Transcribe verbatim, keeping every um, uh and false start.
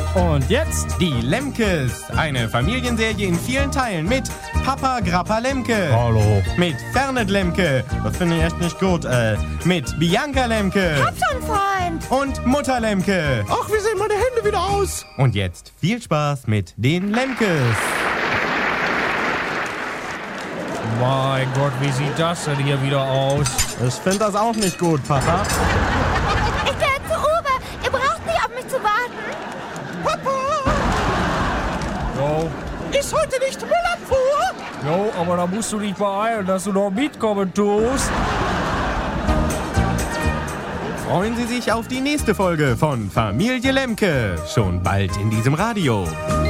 Und jetzt Die Lemkes, eine Familienserie in vielen Teilen mit Papa Grappa Lemke. Hallo. Mit Fernet Lemke, das finde ich echt nicht gut, äh, mit Bianca Lemke. Hab schon, Freund. Und Mutter Lemke. Ach, wie sehen meine Hände wieder aus? Und jetzt viel Spaß mit den Lemkes. Mein Gott, wie sieht das denn hier wieder aus? Ich finde das auch nicht gut, Papa. Ich gehe zu Uwe. Ihr braucht nicht auf mich zu warten. Papa! Jo, Ist heute nicht Müllabfuhr? jo, aber da musst du dich beeilen, dass du noch mitkommen tust. Freuen Sie sich auf die nächste Folge von Familie Lemke. Schon bald in diesem Radio.